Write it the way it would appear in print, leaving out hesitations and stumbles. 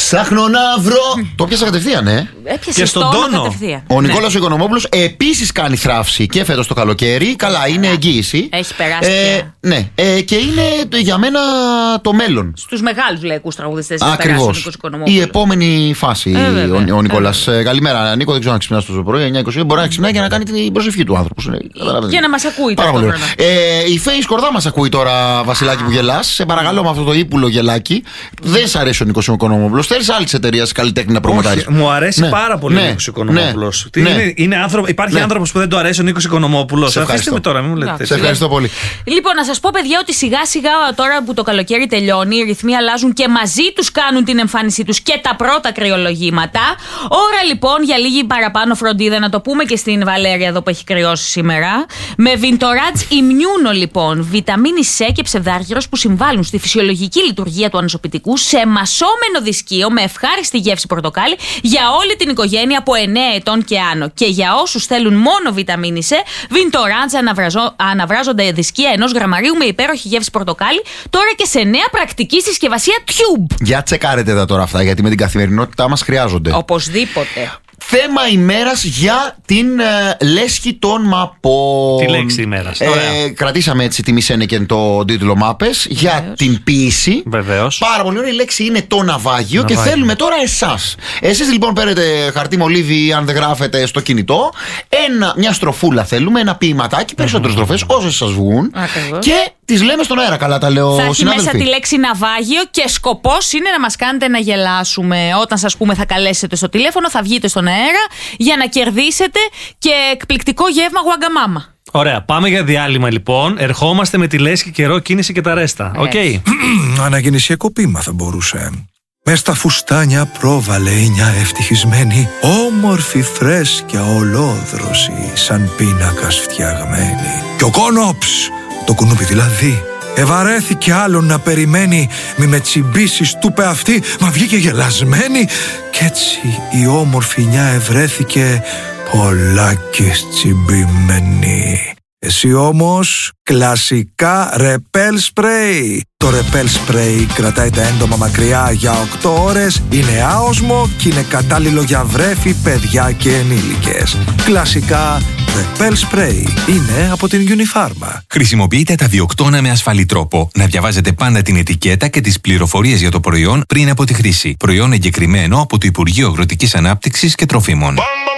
Ψάχνω να βρω. Το πιάσα κατευθείαν, Έπιασε στον τόνο κατευθείαν. Ο Νικόλαος Οικονομόπουλος επίσης κάνει θράψη και φέτος το καλοκαίρι. Καλά, είναι εγγύηση. Έχει περάσει. Ναι, και είναι για μένα το μέλλον. Στους μεγάλους λαϊκούς τραγουδιστές. Ακριβώς. Η επόμενη φάση. Ο Νικόλας. Καλημέρα, Νίκο. Δεν ξέρω να ξυπνάς το πρωί, 9:20. Μπορεί να ξυπνάει και να κάνει την προσευχή του άνθρωπου. Για να μας ακούει πάρα πολύ. Η Φέη Σκορδά μας ακούει τώρα, Βασιλάκη, που γελάς. Σε παρακαλώ με αυτό το ύπουλο γελάκι. Δεν σ' αρέσει ο Νίκος Οικονομόπουλος. Θέλεις άλλη εταιρεία καλλιτέχνη να προμοτάρεις? Μου αρέσει πάρα πολύ ο Νίκος Οικονομόπουλος. Υπάρχει άνθρωπος που δεν του αρέσει ο Νίκος Οικονομόπουλος? Αφήστε με τώρα, μην μου λέτε. Σε ευχαριστώ πολύ. Λοιπόν, να σας πω, παιδιά, ότι σιγά σιγά τώρα που το καλοκαίρι τελειώνει, οι ρυθμοί αλλάζουν και μαζί τους κάνουν την εμφάνισή τους και τα πρώτα κρυολογήματα. Ώρα λοιπόν για λίγη παραπάνω φροντίδα, να το πούμε και στην Βαλέρια εδώ που έχει κρυώσει σήμερα. Με Vintorad's Immuno, λοιπόν, βιταμίνη C και ψευδάργυρος που συμβάλλουν στη φυσιολογική λειτουργία του ανοσοποιητικού σε μασόμενο δισκείο με ευχάριστη γεύση πορτοκάλι για όλη την οικογένεια από 9 ετών και άνω. Και για όσους θέλουν μόνο βιταμίνη C, Vintorad's αναβράζονται δισκεία 1 γραμμαρίου με υπέροχη γεύση πορτοκάλι, τώρα και σε νέα πρακτική συσκευασία Tube. Για τσεκάρετε τα τώρα αυτά, γιατί με την καθημερινότητά μας χρειάζονται. Οπωσδήποτε. Θέμα ημέρας για την λέσχη των μαπών. Τη λέξη ημέρας. Κρατήσαμε έτσι τη Μισένεκεν το τίτλο μάπες για την ποίηση. Βεβαίως. Πάρα πολύ ωραία. Η λέξη είναι το ναυάγιο και θέλουμε τώρα εσάς. Εσείς λοιπόν παίρνετε χαρτί μολύβι, αν δεν γράφετε, στο κινητό. Μια στροφούλα θέλουμε, ένα ποιηματάκι, περισσότερες στροφές, όσες σας βγουν. Και τις λέμε στον αέρα. Καλά τα λέω, συνάδελφοι. Θα έχει μέσα τη λέξη ναυάγιο και σκοπός είναι να μας κάνετε να γελάσουμε. Όταν σας πούμε θα καλέσετε στο τηλέφωνο, θα βγείτε στον αέρα για να κερδίσετε και εκπληκτικό γεύμα γουαγκαμάμα. Ωραία, πάμε για διάλειμμα λοιπόν. Ερχόμαστε με τη λέσχη, καιρό, κίνηση και τα ρέστα. Οκ. Αναγεννησιακό ποίημα θα μπορούσε. Μες στα φουστάνια πρόβαλε η μια ευτυχισμένη, όμορφη φρέσκια ολόδρωση, σαν πίνακας φτιαγμένη. Και ο Κόνοψ, το κουνούπι δηλαδή, ευαρέθηκε άλλον να περιμένει. Μη με τσιμπήσεις, του είπε αυτή, μα βγήκε γελασμένη. Κι έτσι η όμορφη νιά ευρέθηκε πολλάκις τσιμπημένη. Εσύ όμως κλασικά ρεπέλ σπρέι. Το ρεπέλ σπρέι κρατάει τα έντομα μακριά για 8 ώρες, είναι άοσμο και είναι κατάλληλο για βρέφη, παιδιά και ενήλικες. Κλασικά ρεπέλ σπρέι είναι από την Unifarma. Χρησιμοποιείτε τα διοκτώνα με ασφαλή τρόπο. Να διαβάζετε πάντα την ετικέτα και τις πληροφορίες για το προϊόν πριν από τη χρήση. Προϊόν εγκεκριμένο από το Υπουργείο Αγροτικής Ανάπτυξης και Τροφίμων.